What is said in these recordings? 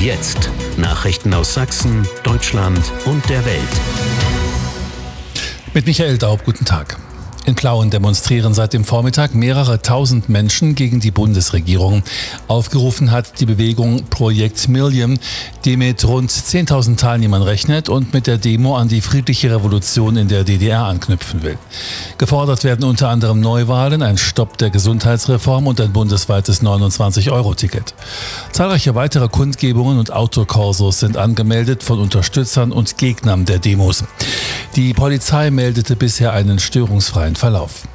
jetzt Nachrichten aus Sachsen, Deutschland und der Welt. Mit Michael Daub, guten Tag. In Plauen demonstrieren seit dem Vormittag mehrere tausend Menschen gegen die Bundesregierung. Aufgerufen hat die Bewegung Projekt Million, die mit rund 10.000 Teilnehmern rechnet und mit der Demo an die friedliche Revolution in der DDR anknüpfen will. Gefordert werden unter anderem Neuwahlen, ein Stopp der Gesundheitsreform und ein bundesweites 29-Euro-Ticket. Zahlreiche weitere Kundgebungen und Autokorsos sind angemeldet von Unterstützern und Gegnern der Demos. Die Polizei meldete bisher einen störungsfreien Verlauf.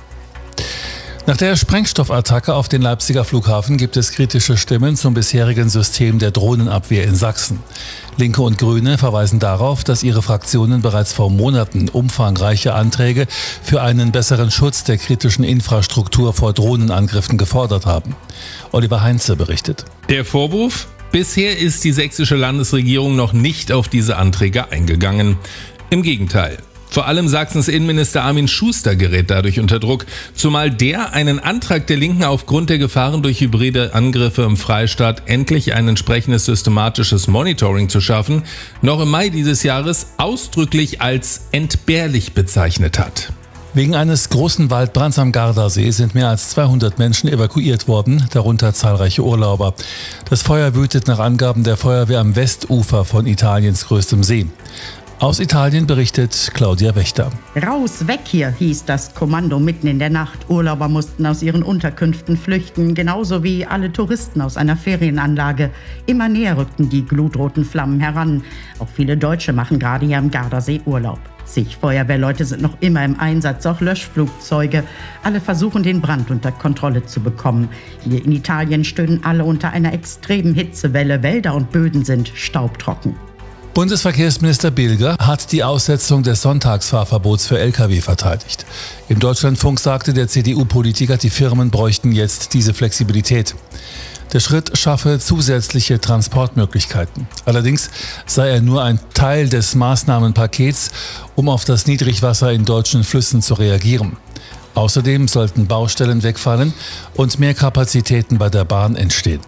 Nach der Sprengstoffattacke auf den Leipziger Flughafen gibt es kritische Stimmen zum bisherigen System der Drohnenabwehr in Sachsen. Linke und Grüne verweisen darauf, dass ihre Fraktionen bereits vor Monaten umfangreiche Anträge für einen besseren Schutz der kritischen Infrastruktur vor Drohnenangriffen gefordert haben. Oliver Heinze berichtet. Der Vorwurf? Bisher ist die sächsische Landesregierung noch nicht auf diese Anträge eingegangen. Im Gegenteil. Vor allem Sachsens Innenminister Armin Schuster gerät dadurch unter Druck, zumal der einen Antrag der Linken aufgrund der Gefahren durch hybride Angriffe im Freistaat endlich ein entsprechendes systematisches Monitoring zu schaffen, noch im Mai dieses Jahres ausdrücklich als entbehrlich bezeichnet hat. Wegen eines großen Waldbrands am Gardasee sind mehr als 200 Menschen evakuiert worden, darunter zahlreiche Urlauber. Das Feuer wütet nach Angaben der Feuerwehr am Westufer von Italiens größtem See. Aus Italien berichtet Claudia Wächter. Raus, weg hier, hieß das Kommando mitten in der Nacht. Urlauber mussten aus ihren Unterkünften flüchten, genauso wie alle Touristen aus einer Ferienanlage. Immer näher rückten die glutroten Flammen heran. Auch viele Deutsche machen gerade hier am Gardasee Urlaub. Zig Feuerwehrleute sind noch immer im Einsatz, auch Löschflugzeuge. Alle versuchen, den Brand unter Kontrolle zu bekommen. Hier in Italien stöhnen alle unter einer extremen Hitzewelle. Wälder und Böden sind staubtrocken. Bundesverkehrsminister Bilger hat die Aussetzung des Sonntagsfahrverbots für Lkw verteidigt. Im Deutschlandfunk sagte der CDU-Politiker, die Firmen bräuchten jetzt diese Flexibilität. Der Schritt schaffe zusätzliche Transportmöglichkeiten. Allerdings sei er nur ein Teil des Maßnahmenpakets, um auf das Niedrigwasser in deutschen Flüssen zu reagieren. Außerdem sollten Baustellen wegfallen und mehr Kapazitäten bei der Bahn entstehen.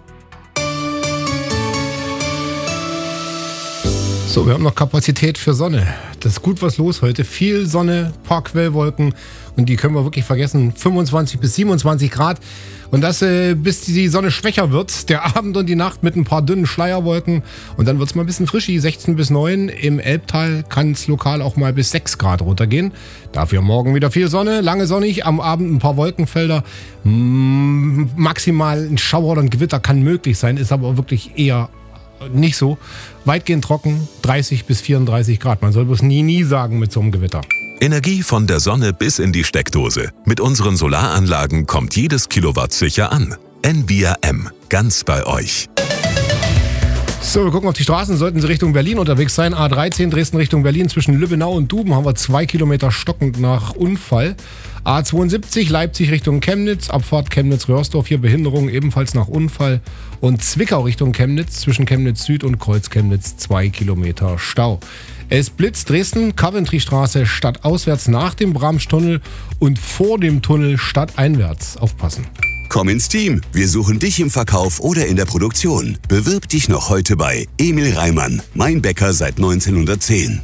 So, wir haben noch Kapazität für Sonne. Das ist gut was los heute. Viel Sonne, paar Quellwolken und die können wir wirklich vergessen. 25 bis 27 Grad und das bis die Sonne schwächer wird. Der Abend und die Nacht mit ein paar dünnen Schleierwolken und dann wird es mal ein bisschen frischi, 16 bis 9. Im Elbtal kann es lokal auch mal bis 6 Grad runtergehen. Dafür morgen wieder viel Sonne, lange sonnig, am Abend ein paar Wolkenfelder. Maximal ein Schauer oder ein Gewitter kann möglich sein, ist aber wirklich eher nicht so. Weitgehend trocken, 30 bis 34 Grad. Man soll bloß nie sagen mit so einem Gewitter. Energie von der Sonne bis in die Steckdose. Mit unseren Solaranlagen kommt jedes Kilowatt sicher an. Envia M. Ganz bei euch. So, wir gucken auf die Straßen. Sollten Sie Richtung Berlin unterwegs sein. A13 Dresden Richtung Berlin. Zwischen Lübbenau und Duben haben wir 2 Kilometer stockend nach Unfall. A72 Leipzig Richtung Chemnitz. Abfahrt Chemnitz-Röhrsdorf. Hier Behinderung ebenfalls nach Unfall. Und Zwickau Richtung Chemnitz. Zwischen Chemnitz Süd und Kreuz Chemnitz 2 Kilometer Stau. Es blitzt Dresden, Coventry-Straße stadtauswärts nach dem Bramstunnel und vor dem Tunnel stadteinwärts. Aufpassen. Komm ins Team. Wir suchen dich im Verkauf oder in der Produktion. Bewirb dich noch heute bei Emil Reimann, mein Bäcker seit 1910.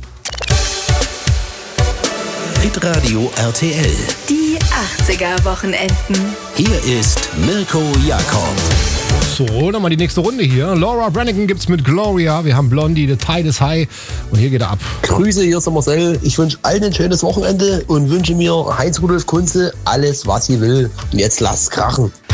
Hitradio RTL. Die 80er-Wochenenden. Hier ist Mirko Jakob. So, nochmal die nächste Runde hier. Laura Branigan gibt's mit Gloria. Wir haben Blondie, The Tide is High. Und hier geht er ab. Grüße, hier ist der Marcel. Ich wünsche allen ein schönes Wochenende und wünsche mir Heinz-Rudolf Kunze alles, was ihr will. Und jetzt lasst's krachen.